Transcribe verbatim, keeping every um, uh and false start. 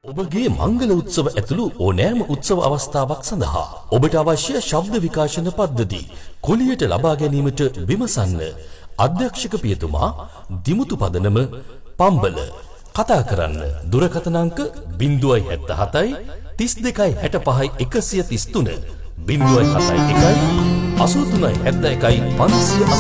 ඔබගේ මංගල උත්සව ඇතුළු ඕනෑම උත්සව අවස්ථාවක් සඳහා ඔබට අවශ්‍ය ශබ්ද විකාශන පද්ධති කුලියට ලබා ගැනීමට විමසන්න. අධ්‍යක්ෂක පියතුමා දිමුතු පදනම පම්බල. කතා කරන්න දුරකථන අංක zero seven seven thirty-two sixty-five one oh three. zero seven seven one eight one five oh one.